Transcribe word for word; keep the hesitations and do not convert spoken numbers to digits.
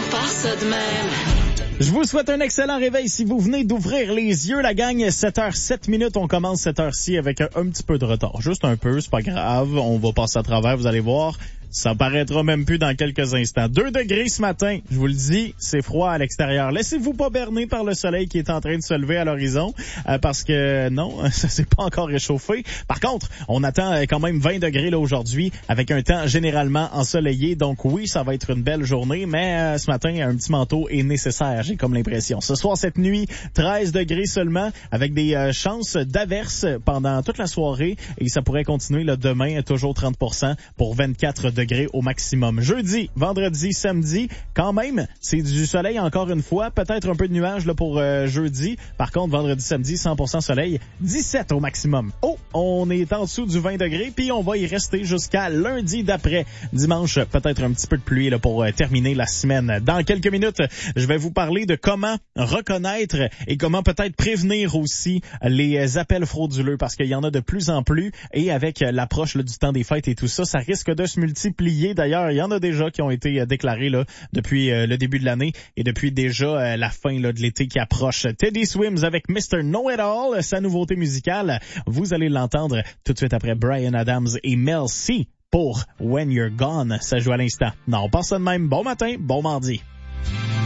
faire ça de même. Je vous souhaite un excellent réveil si vous venez d'ouvrir les yeux. La gang, sept heures sept minutes. On commence cette heure-ci avec un, un petit peu de retard. Juste un peu, c'est pas grave. On va passer à travers, vous allez voir. Ça paraîtra même plus dans quelques instants. Deux degrés ce matin. Je vous le dis, c'est froid à l'extérieur. Laissez-vous pas berner par le soleil qui est en train de se lever à l'horizon, euh, parce que non, ça s'est pas encore réchauffé. Par contre, on attend quand même vingt degrés là aujourd'hui, avec un temps généralement ensoleillé. Donc oui, ça va être une belle journée, mais euh, ce matin, un petit manteau est nécessaire, j'ai comme l'impression. Ce soir, cette nuit, treize degrés seulement, avec des euh, chances d'averses pendant toute la soirée. Et ça pourrait continuer là, demain, toujours trente pour cent pour vingt-quatre degrés au maximum. Jeudi, vendredi, samedi, quand même, c'est du soleil encore une fois. Peut-être un peu de nuages là, pour euh, jeudi. Par contre, vendredi, samedi, cent pour cent soleil, dix-sept au maximum. Oh, on est en dessous du vingt degrés, puis on va y rester jusqu'à lundi d'après. Dimanche, peut-être un petit peu de pluie là, pour euh, terminer la semaine. Dans quelques minutes, je vais vous parler de comment reconnaître et comment peut-être prévenir aussi les appels frauduleux, parce qu'il y en a de plus en plus, et avec l'approche là, du temps des fêtes et tout ça, ça risque de se multiplier. D'ailleurs, il y en a déjà qui ont été déclarés là depuis euh, le début de l'année et depuis déjà euh, la fin là, de l'été qui approche. Teddy Swims avec mister Know-It-All, sa nouveauté musicale. Vous allez l'entendre tout de suite après Bryan Adams et Mel C pour When You're Gone. Ça joue à l'instant. Non, on passe ça de même. Bon matin, bon mardi.